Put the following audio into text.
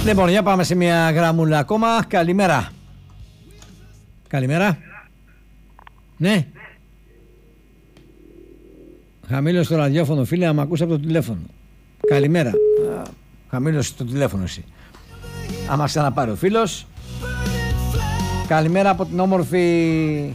Λοιπόν, για πάμε σε μια γραμμούλα ακόμα. Καλημέρα. Καλημέρα. Ναι. Χαμήλωσε το ραδιόφωνο, φίλε, να μ' ακούσει από το τηλέφωνο. Καλημέρα. Χαμήλωσε το τηλέφωνο εσύ. Άμα ξαναπάρει ο φίλος. Καλημέρα από την όμορφη